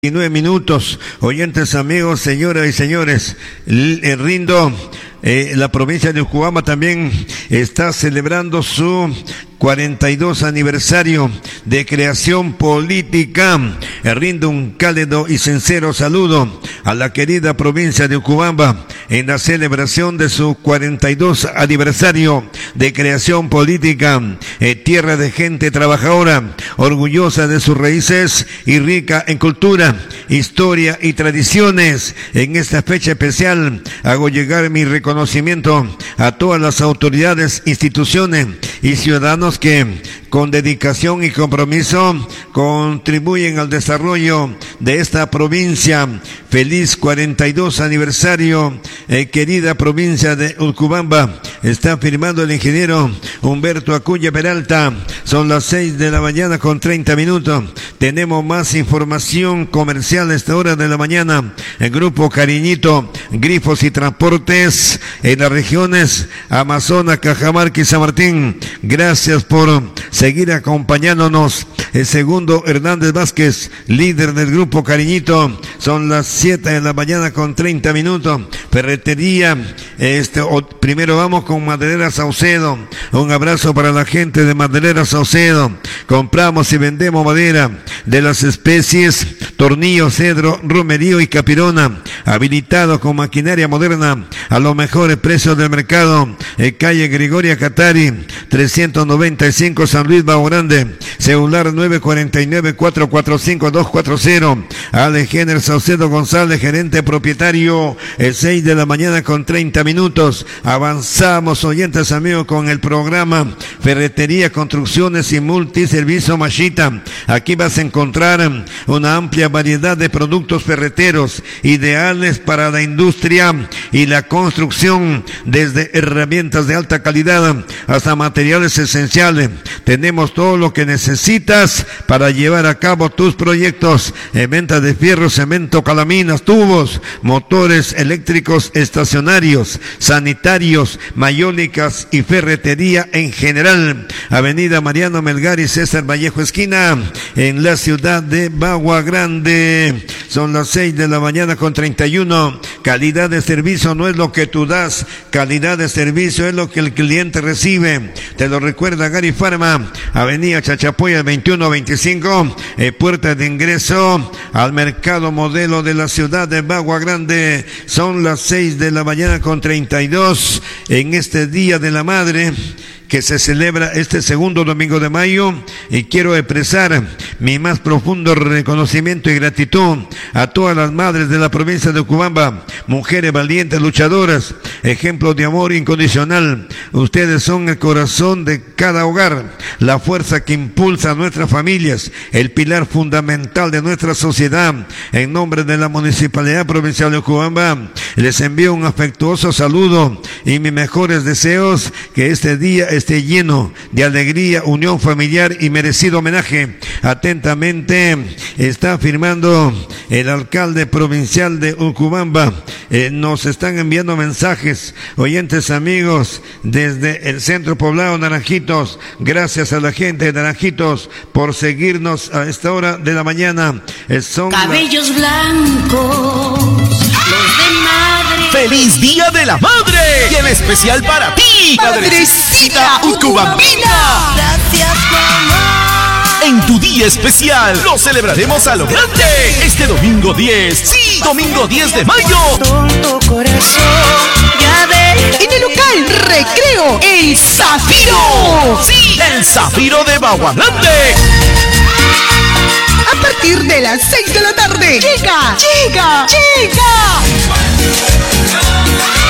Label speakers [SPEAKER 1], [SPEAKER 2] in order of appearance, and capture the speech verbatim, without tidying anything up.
[SPEAKER 1] diecinueve minutos, oyentes, amigos, señoras y señores, el rindo, eh, la provincia de Urubamba también está celebrando su cuarenta y dos aniversario de creación política. Eh, rindo un cálido y sincero saludo a la querida provincia de Urubamba en la celebración de su cuarenta y dos aniversario de creación política, eh, tierra de gente trabajadora, orgullosa de sus raíces y rica en cultura, historia y tradiciones. En esta fecha especial hago llegar mi reconocimiento a todas las autoridades, instituciones y ciudadanos que con dedicación y compromiso contribuyen al desarrollo de esta provincia. Feliz cuarenta y dos aniversario, eh, querida provincia de Urubamba. Está firmando el ingeniero Humberto Acuña Peralta. Son las seis de la mañana con treinta minutos. Tenemos más información comercial a esta hora de la mañana. El Grupo Cariñito, Grifos y Transportes en las regiones Amazonas, Cajamarca y San Martín. Gracias por seguir acompañándonos. El segundo Hernández Vázquez, líder del Grupo Cariñito. Son las siete de la mañana con treinta minutos. Ferretería, este, o, primero vamos con Maderera Saucedo. Un abrazo para la gente de Maderera Saucedo. Compramos y vendemos madera de las especies tornillo, cedro, romerío y capirona, habilitado con maquinaria moderna a los mejores precios del mercado. En calle Gregoria Catari, trescientos noventa y cinco, San Luis Bajo Grande. Celular nueve cuatro nueve, cuatro cuatro cinco, dos cuatro cero. Alejandro Saucedo González, gerente propietario. El seis de la mañana con treinta minutos. Avanzamos, oyentes amigos, con el programa Ferretería, Construcciones y Multiservicio Machita. Aquí vas a encontrar una amplia variedad de productos ferreteros ideales para la industria y la construcción, desde herramientas de alta calidad hasta materiales esenciales. Tenemos todo lo que necesitas para llevar a cabo tus proyectos en venta de fierro, cemento, calaminas, tubos, motores eléctricos estacionarios, sanitarios, mayólicas y ferretería en general. Avenida Mariano Melgar y César Vallejo esquina, en la ciudad de Bagua Grande. Son las seis de la mañana con treinta y uno. Calidad de servicio no es lo que tú das, calidad de servicio es lo que el cliente recibe. Te lo recuerda Gary Pharma, Avenida Chachapoya veintiuno veinticinco, eh, puerta de ingreso al mercado modelo de la ciudad de Bagua Grande. Son las seis de la mañana con treinta y dos en este Día de la Madre que se celebra este segundo domingo de mayo, y quiero expresar mi más profundo reconocimiento y gratitud a todas las madres de la provincia de Urubamba, mujeres valientes, luchadoras, ejemplos de amor incondicional. Ustedes son el corazón de cada hogar, la fuerza que impulsa a nuestras familias, el pilar fundamental de nuestra sociedad. En nombre de la Municipalidad Provincial de Urubamba, les envío un afectuoso saludo y mis mejores deseos, que este día esté lleno de alegría, unión familiar y merecido homenaje. Atentamente está firmando el alcalde provincial de Urubamba. Eh, nos están enviando mensajes, oyentes amigos, desde el centro poblado Naranjitos. Gracias a la gente de Naranjitos por seguirnos a esta hora de la mañana. Eh, son
[SPEAKER 2] cabellos la... blancos, los de madre.
[SPEAKER 3] ¡Feliz Día de la Madre! Y en especial para ti, Madrecita Urubambina.
[SPEAKER 2] Gracias, mamá.
[SPEAKER 3] En tu día especial lo celebraremos a lo grande este domingo diez. Sí, domingo diez de mayo.
[SPEAKER 2] Tonto corazón, ya ves.
[SPEAKER 4] En el local Recreo El Zafiro.
[SPEAKER 3] Sí, el Zafiro de Bagua Grande.
[SPEAKER 4] A partir de las seis de la tarde. Llega, llega, llega.